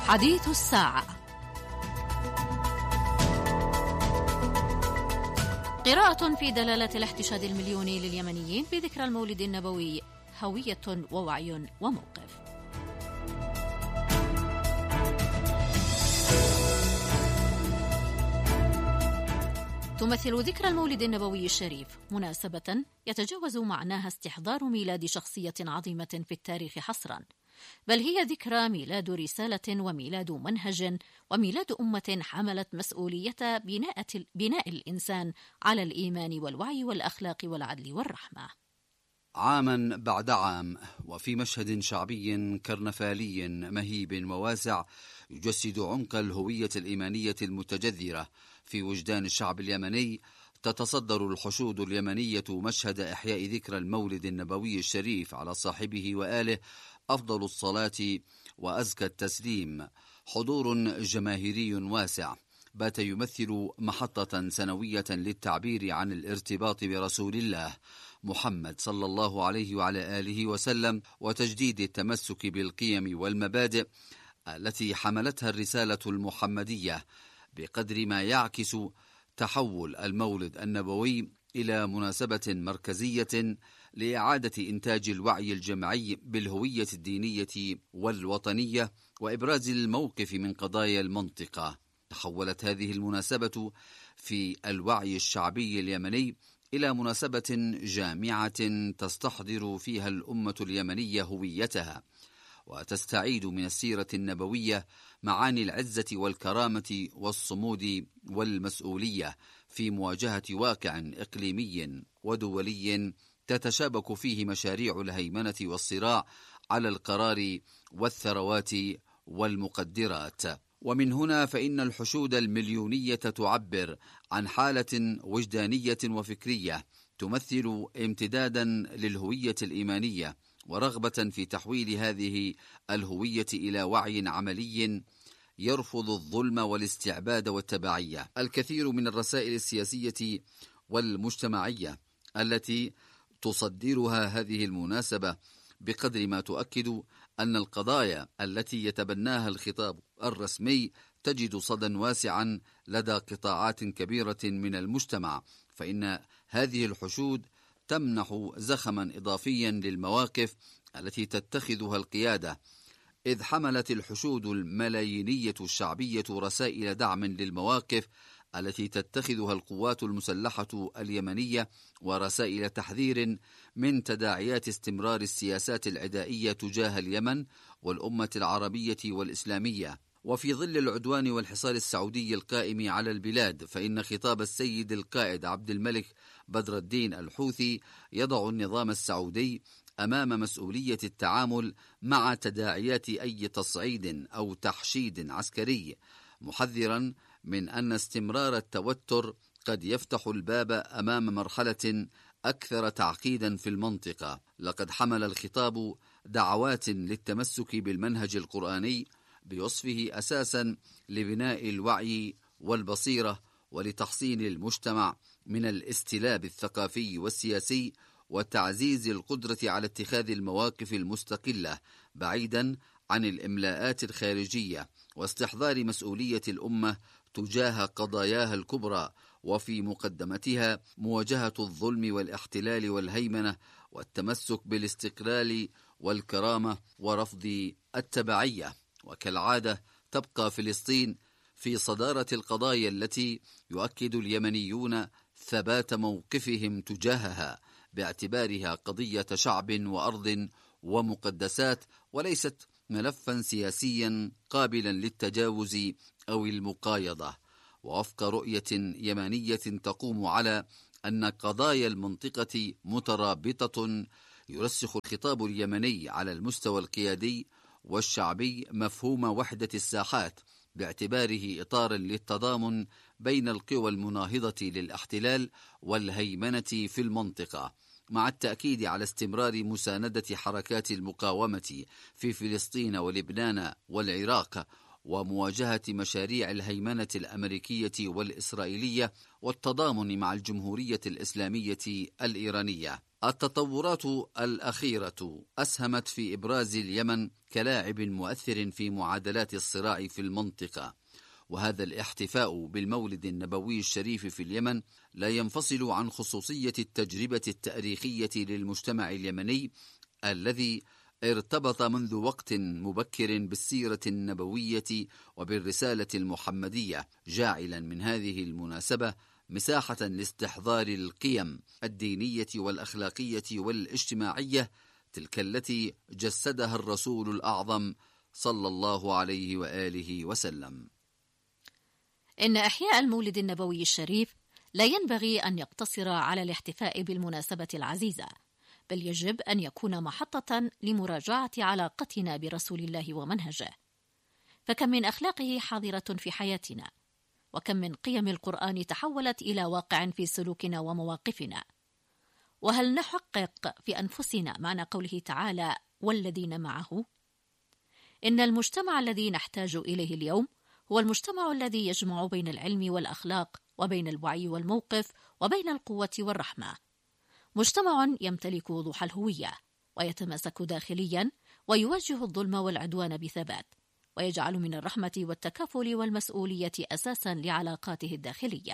حديث الساعة. قراءة في دلالة الاحتشاد المليوني لليمنيين بذكرى المولد النبوي، هوية ووعي وموقف. تمثل ذكرى المولد النبوي الشريف مناسبة يتجاوز معناها استحضار ميلاد شخصية عظيمة في التاريخ حصرا، بل هي ذكرى ميلاد رسالة وميلاد منهج وميلاد أمة حملت مسؤولية بناء الإنسان على الإيمان والوعي والأخلاق والعدل والرحمة. عاما بعد عام وفي مشهد شعبي كرنفالي مهيب وواسع يجسد عمق الهوية الإيمانية المتجذرة في وجدان الشعب اليمني، تتصدر الحشود اليمنية مشهد إحياء ذكرى المولد النبوي الشريف على صاحبه وآله أفضل الصلاة وأزكى التسليم. حضور جماهيري واسع بات يمثل محطة سنوية للتعبير عن الارتباط برسول الله محمد صلى الله عليه وعلى آله وسلم، وتجديد التمسك بالقيم والمبادئ التي حملتها الرسالة المحمدية، بقدر ما يعكس تحول المولد النبوي إلى مناسبة مركزية لإعادة إنتاج الوعي الجمعي بالهوية الدينية والوطنية وإبراز الموقف من قضايا المنطقة. تحولت هذه المناسبة في الوعي الشعبي اليمني إلى مناسبة جامعة تستحضر فيها الأمة اليمنية هويتها، وتستعيد من السيرة النبوية معاني العزة والكرامة والصمود والمسؤولية في مواجهة واقع إقليمي ودولي تتشابك فيه مشاريع الهيمنة والصراع على القرار والثروات والمقدرات. ومن هنا فإن الحشود المليونية تعبر عن حالة وجدانية وفكرية تمثل امتدادا للهوية الإيمانية ورغبة في تحويل هذه الهوية إلى وعي عملي يرفض الظلم والاستعباد والتبعية. الكثير من الرسائل السياسية والمجتمعية التي تصدرها هذه المناسبة بقدر ما تؤكد أن القضايا التي يتبناها الخطاب الرسمي تجد صدى واسعا لدى قطاعات كبيرة من المجتمع، فإن هذه الحشود تمنح زخما إضافيا للمواقف التي تتخذها القيادة، إذ حملت الحشود الملايينية الشعبية رسائل دعم للمواقف التي تتخذها القوات المسلحة اليمنية، ورسائل تحذير من تداعيات استمرار السياسات العدائية تجاه اليمن والأمة العربية والإسلامية. وفي ظل العدوان والحصار السعودي القائم على البلاد، فإن خطاب السيد القائد عبد الملك بدر الدين الحوثي يضع النظام السعودي أمام مسؤولية التعامل مع تداعيات أي تصعيد أو تحشيد عسكري، محذرا من أن استمرار التوتر قد يفتح الباب أمام مرحلة أكثر تعقيدا في المنطقة. لقد حمل الخطاب دعوات للتمسك بالمنهج القرآني بوصفه أساسا لبناء الوعي والبصيرة ولتحصين المجتمع من الاستلاب الثقافي والسياسي وتعزيز القدرة على اتخاذ المواقف المستقلة بعيدا عن الإملاءات الخارجية، واستحضار مسؤولية الأمة تجاه قضاياها الكبرى، وفي مقدمتها مواجهة الظلم والاحتلال والهيمنة والتمسك بالاستقلال والكرامة ورفض التبعية. وكالعادة تبقى فلسطين في صدارة القضايا التي يؤكد اليمنيون ثبات موقفهم تجاهها، باعتبارها قضية شعب وأرض ومقدسات، وليست ملفا سياسيا قابلا للتجاوز أو المقايضة. ووفق رؤية يمنية تقوم على أن قضايا المنطقة مترابطة، يرسخ الخطاب اليمني على المستوى القيادي والشعبي مفهوم وحدة الساحات، باعتباره إطارا للتضامن بين القوى المناهضة للاحتلال والهيمنة في المنطقة، مع التأكيد على استمرار مساندة حركات المقاومة في فلسطين ولبنان والعراق، ومواجهة مشاريع الهيمنة الأمريكية والإسرائيلية، والتضامن مع الجمهورية الإسلامية الإيرانية. التطورات الأخيرة أسهمت في إبراز اليمن كلاعب مؤثر في معادلات الصراع في المنطقة، وهذا الاحتفاء بالمولد النبوي الشريف في اليمن لا ينفصل عن خصوصية التجربة التاريخية للمجتمع اليمني الذي ارتبط منذ وقت مبكر بالسيرة النبوية وبالرسالة المحمدية، جاعلا من هذه المناسبة مساحة لاستحضار القيم الدينية والأخلاقية والاجتماعية تلك التي جسدها الرسول الأعظم صلى الله عليه وآله وسلم. إن إحياء المولد النبوي الشريف لا ينبغي أن يقتصر على الاحتفاء بالمناسبة العزيزة، بل يجب أن يكون محطة لمراجعة علاقتنا برسول الله ومنهجه، فكم من أخلاقه حاضرة في حياتنا، وكم من قيم القرآن تحولت إلى واقع في سلوكنا ومواقفنا. وهل نحقق في أنفسنا معنى قوله تعالى والذين معه؟ إن المجتمع الذي نحتاج إليه اليوم هو المجتمع الذي يجمع بين العلم والأخلاق، وبين الوعي والموقف، وبين القوة والرحمة. مجتمع يمتلك وضوح الهوية، ويتماسك داخليا، ويواجه الظلم والعدوان بثبات، ويجعل من الرحمة والتكافل والمسؤولية أساسا لعلاقاته الداخلية.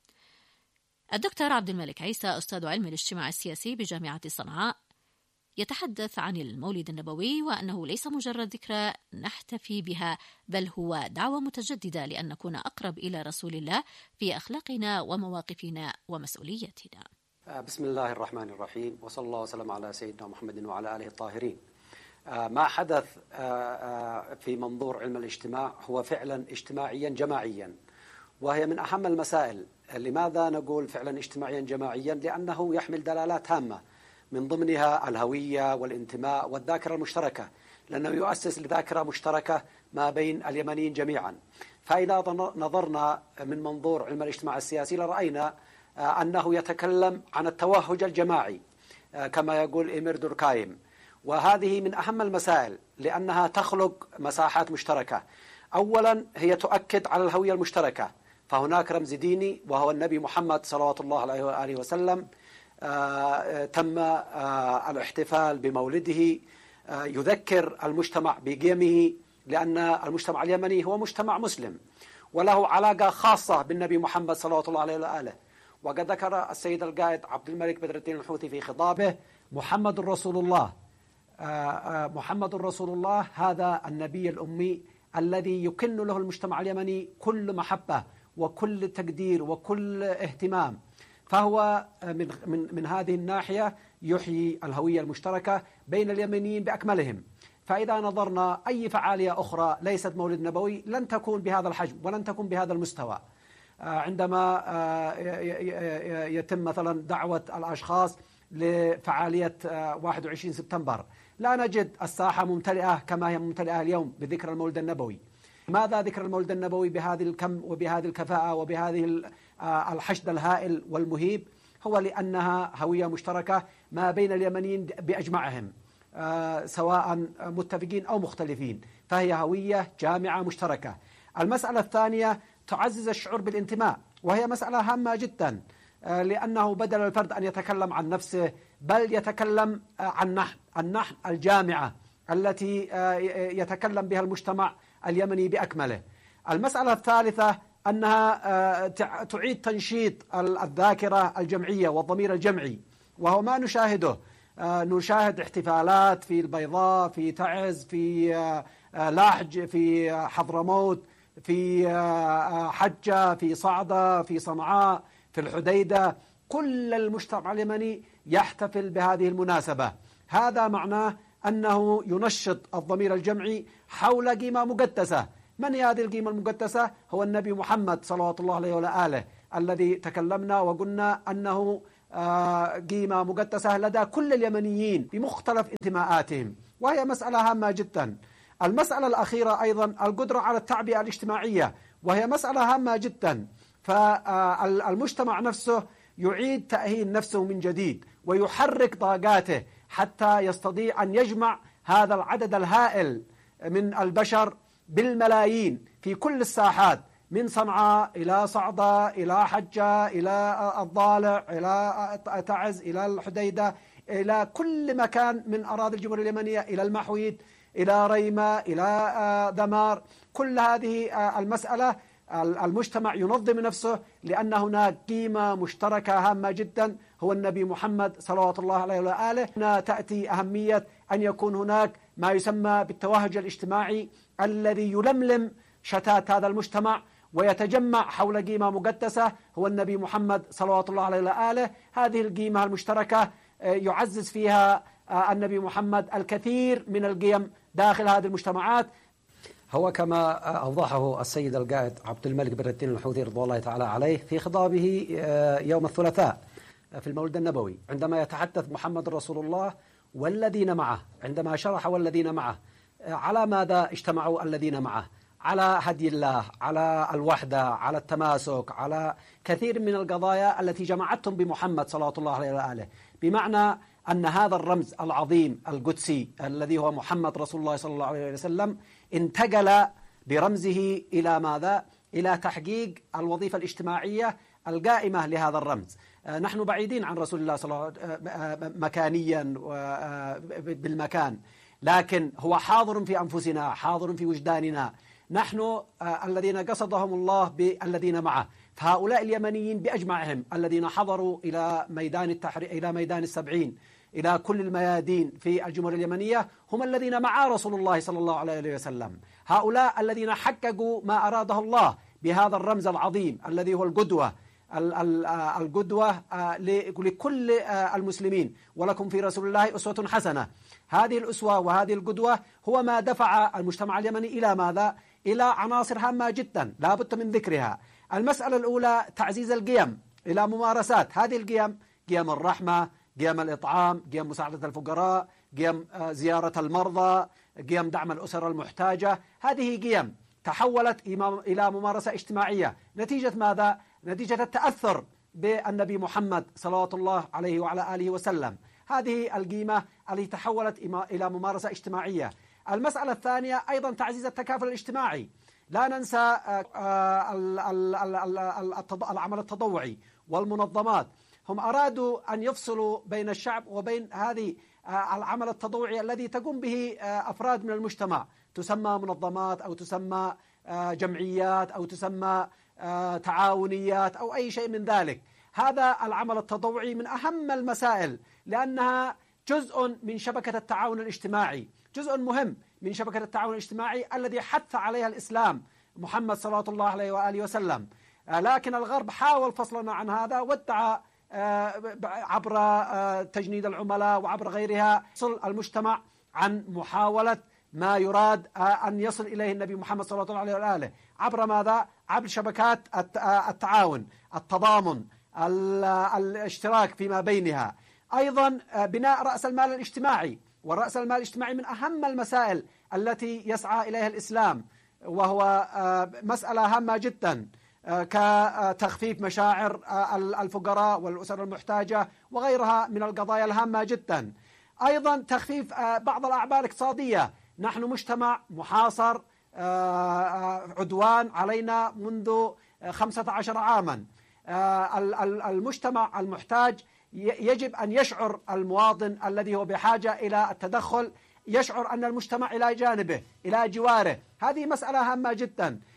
الدكتور عبد الملك عيسى، أستاذ علم الاجتماع السياسي بجامعة صنعاء، يتحدث عن المولد النبوي وأنه ليس مجرد ذكرى نحتفي بها، بل هو دعوة متجددة لأن نكون أقرب إلى رسول الله في أخلاقنا ومواقفنا ومسؤوليتنا. بسم الله الرحمن الرحيم، وصلى الله وسلم على سيدنا محمد وعلى آله الطاهرين. ما حدث في منظور علم الاجتماع هو فعلا اجتماعيا جماعيا، وهي من أهم المسائل. لماذا نقول فعلا اجتماعيا جماعيا؟ لأنه يحمل دلالات هامة، من ضمنها الهوية والانتماء والذاكرة المشتركة، لأنه يؤسس لذاكرة مشتركة ما بين اليمنيين جميعا. فإذا نظرنا من منظور علم الاجتماع السياسي لرأينا أنه يتكلم عن التوهج الجماعي كما يقول إمير دوركايم، وهذه من أهم المسائل لأنها تخلق مساحات مشتركة. أولا هي تؤكد على الهوية المشتركة، فهناك رمز ديني وهو النبي محمد صلوات الله عليه وآله وسلم. تم الاحتفال بمولده، يذكر المجتمع بقيمه، لأن المجتمع اليمني هو مجتمع مسلم وله علاقة خاصة بالنبي محمد صلوات الله عليه وآله. وقد ذكر السيد القائد عبد الملك بدر الدين الحوثي في خطابه: محمد رسول الله، محمد رسول الله، هذا النبي الأمي الذي يكن له المجتمع اليمني كل محبة وكل تقدير وكل اهتمام. فهو من هذه الناحية يحيي الهوية المشتركة بين اليمنيين بأكملهم. فإذا نظرنا أي فعالية أخرى ليست مولد نبوي لن تكون بهذا الحجم ولن تكون بهذا المستوى. عندما يتم مثلا دعوة الأشخاص لفعالية 21 سبتمبر لا نجد الساحة ممتلئة كما هي ممتلئة اليوم بذكر المولد النبوي. لماذا ذكر المولد النبوي بهذه الكم وبهذه الكفاءة وبهذه الحشد الهائل والمهيب؟ هو لأنها هوية مشتركة ما بين اليمنيين بأجمعهم، سواء متفقين أو مختلفين، فهي هوية جامعة مشتركة. المسألة الثانية تعزز الشعور بالانتماء، وهي مسألة هامة جدا، لأنه بدل الفرد أن يتكلم عن نفسه بل يتكلم عن النحن الجامعة التي يتكلم بها المجتمع اليمني بأكمله. المسألة الثالثة أنها تعيد تنشيط الذاكرة الجمعية والضمير الجمعي، وهو ما نشاهده. نشاهد احتفالات في البيضاء، في تعز، في لاحج، في حضرموت، في حجة، في صعدة، في صنعاء، في الحديدة. كل المجتمع اليمني يحتفل بهذه المناسبة. هذا معناه أنه ينشط الضمير الجمعي حول قيمة مقدسة. من هي هذه القيمة المقدسة؟ هو النبي محمد صلوات الله عليه وآله، الذي تكلمنا وقلنا أنه قيمة مقدسة لدى كل اليمنيين بمختلف انتماءاتهم، وهي مسألة هامة جدا. المسألة الأخيرة أيضا القدرة على التعبئة الاجتماعية، وهي مسألة هامة جدا. فالمجتمع نفسه يعيد تأهيل نفسه من جديد ويحرك طاقاته حتى يستطيع أن يجمع هذا العدد الهائل من البشر بالملايين في كل الساحات من صنعاء إلى صعدة إلى حجة إلى الضالع إلى تعز إلى الحديدة إلى كل مكان من أراضي الجمهورية اليمنية، إلى المحويد إلى ريمة إلى دمار. كل هذه المسألة المجتمع ينظم نفسه، لأن هناك قيمة مشتركة هامة جدا هو النبي محمد صلوات الله عليه وآله. هنا تأتي أهمية أن يكون هناك ما يسمى بالتوهج الاجتماعي الذي يلملم شتات هذا المجتمع ويتجمع حول قيمة مقدسة هو النبي محمد صلوات الله عليه وآله. هذه القيمة المشتركة يعزز فيها النبي محمد الكثير من القيم داخل هذه المجتمعات. هو كما أوضحه السيد القائد عبد الملك بن الدين الحوثي رضوان الله تعالى عليه في خطابه يوم الثلاثاء في المولد النبوي، عندما يتحدث محمد رسول الله والذين معه، عندما شرح والذين معه على ماذا اجتمعوا الذين معه، على هدي الله، على الوحدة، على التماسك، على كثير من القضايا التي جمعتهم بمحمد صلوات الله عليه وآله، بمعنى أن هذا الرمز العظيم القدسي الذي هو محمد رسول الله صلى الله عليه وسلم انتقل برمزه إلى ماذا؟ إلى تحقيق الوظيفة الاجتماعية القائمة لهذا الرمز. نحن بعيدين عن رسول الله صلى الله عليه وسلم مكانيا بالمكان، لكن هو حاضر في أنفسنا، حاضر في وجداننا. نحن الذين قصدهم الله بالذين معه، فهؤلاء اليمنيين بأجمعهم الذين حضروا إلى ميدان التحرير، إلى ميدان السبعين، إلى كل الميادين في الجمهورية اليمنية، هم الذين مع رسول الله صلى الله عليه وسلم. هؤلاء الذين حققوا ما أراده الله بهذا الرمز العظيم الذي هو القدوة، القدوة لكل المسلمين، ولكم في رسول الله أسوة حسنة. هذه الأسوة وهذه القدوة هو ما دفع المجتمع اليمني إلى ماذا؟ إلى عناصر هامة جدا لا بد من ذكرها. المسألة الأولى تعزيز القيم إلى ممارسات. هذه القيم قيم الرحمة، قيم الإطعام، قيم مساعدة الفقراء، قيم زيارة المرضى، قيم دعم الأسر المحتاجة. هذه قيم تحولت إلى ممارسة اجتماعية نتيجة ماذا؟ نتيجة التأثر بالنبي محمد صلوات الله عليه وعلى آله وسلم. هذه القيمة التي تحولت إلى ممارسة اجتماعية. المسألة الثانية أيضا تعزيز التكافل الاجتماعي. لا ننسى العمل التطوعي والمنظمات، هم أرادوا أن يفصلوا بين الشعب وبين هذه العمل التطوعي الذي تقوم به أفراد من المجتمع، تسمى منظمات أو تسمى جمعيات أو تسمى تعاونيات أو أي شيء من ذلك. هذا العمل التطوعي من أهم المسائل، لأنها جزء من شبكة التعاون الاجتماعي، جزء مهم من شبكة التعاون الاجتماعي الذي حث عليها الإسلام محمد صلى الله عليه وآله وسلم. لكن الغرب حاول فصلنا عن هذا وادعى عبر تجنيد العملاء وعبر غيرها فصل المجتمع عن محاولة ما يراد أن يصل إليه النبي محمد صلى الله عليه وآله عبر ماذا؟ عبر شبكات التعاون، التضامن، الاشتراك فيما بينها. أيضا بناء رأس المال الاجتماعي، والرأس المال الاجتماعي من أهم المسائل التي يسعى إليها الإسلام، وهو مسألة هامة جدا كتخفيف مشاعر الفقراء والأسر المحتاجة وغيرها من القضايا الهامة جدا. أيضا تخفيف بعض الأعباء الاقتصادية. نحن مجتمع محاصر، عدوان علينا منذ 15 عاما. المجتمع المحتاج يجب أن يشعر المواطن الذي هو بحاجة إلى التدخل، يشعر أن المجتمع إلى جانبه إلى جواره. هذه مسألة هامة جدا.